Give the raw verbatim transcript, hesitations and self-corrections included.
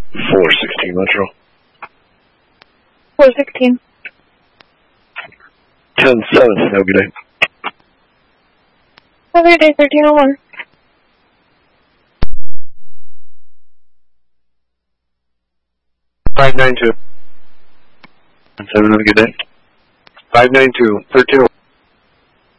four sixteen Metro. four sixteen. ten seven, have a good day. Have a good day, thirteen oh one. five nine two. ten seven, have a good day. five nine two, thirteen oh one.